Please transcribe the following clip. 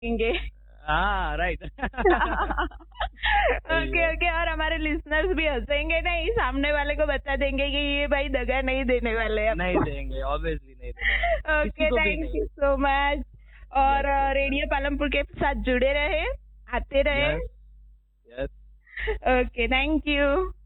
देंगे। हाँ right. Okay okay, और हमारे लिसनर्स भी हंसेंगे नहीं, सामने वाले को बता देंगे कि ये भाई दगा नहीं देने वाले हैं। नहीं देंगे, ऑब्वियसली नहीं देंगे। Okay, thank you so much. और रेडियो पालमपुर के साथ जुड़े रहे, आते रहे। यस। Okay, thank you.